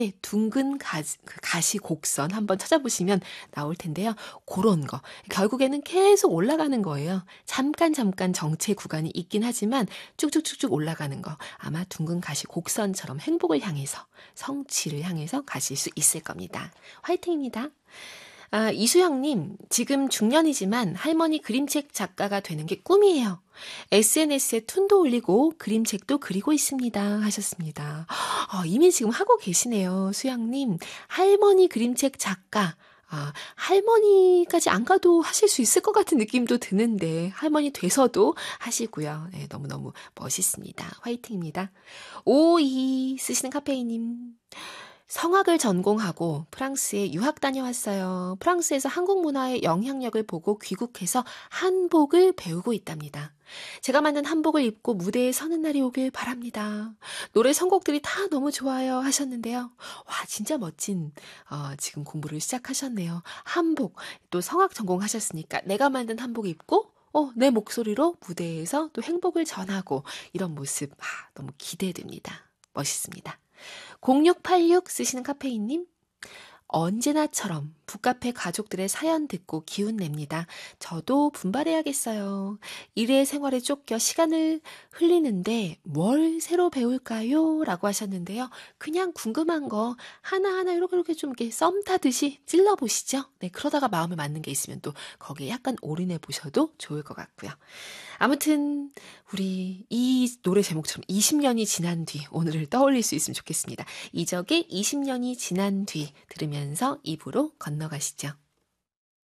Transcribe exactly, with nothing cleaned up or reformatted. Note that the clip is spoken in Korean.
둥근 가시, 가시 곡선 한번 찾아보시면 나올 텐데요. 그런 거. 결국에는 계속 올라가는 거예요. 잠깐 잠깐 정체 구간이 있긴 하지만 쭉쭉쭉쭉 올라가는 거. 아마 둥근 가시 곡선처럼 행복을 향해서, 성취를 향해서 가실 수 있을 겁니다. 화이팅입니다. 아, 이수영님, 지금 중년이지만 할머니 그림책 작가가 되는 게 꿈이에요. 에스엔에스에 툰도 올리고 그림책도 그리고 있습니다. 하셨습니다. 아, 이미 지금 하고 계시네요. 수영님, 할머니 그림책 작가. 아, 할머니까지 안 가도 하실 수 있을 것 같은 느낌도 드는데, 할머니 돼서도 하시고요. 네, 너무너무 멋있습니다. 화이팅입니다. 오이 쓰시는 카페이님. 성악을 전공하고 프랑스에 유학 다녀왔어요. 프랑스에서 한국 문화의 영향력을 보고 귀국해서 한복을 배우고 있답니다. 제가 만든 한복을 입고 무대에 서는 날이 오길 바랍니다. 노래 선곡들이 다 너무 좋아요 하셨는데요. 와, 진짜 멋진 어, 지금 공부를 시작하셨네요. 한복, 또 성악 전공하셨으니까 내가 만든 한복 입고 어, 내 목소리로 무대에서 또 행복을 전하고 이런 모습 아, 너무 기대됩니다. 멋있습니다. 공육팔육 쓰시는 카페인님, 언제나처럼 북카페 가족들의 사연 듣고 기운 냅니다. 저도 분발해야겠어요. 일의 생활에 쫓겨 시간을 흘리는데 뭘 새로 배울까요? 라고 하셨는데요. 그냥 궁금한 거 하나하나 이렇게 이렇게 좀 이렇게 썸 타듯이 찔러보시죠. 네, 그러다가 마음에 맞는 게 있으면 또 거기에 약간 올인해 보셔도 좋을 것 같고요. 아무튼 우리 이 노래 제목처럼 이십 년이 지난 뒤 오늘을 떠올릴 수 있으면 좋겠습니다. 이적의 이십 년이 지난 뒤 들으면서 입으로 건너가시죠.